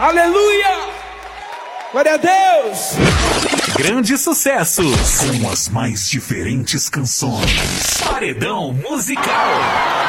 Aleluia! Glória a Deus! Grande sucesso! São as mais diferentes canções. Paredão musical.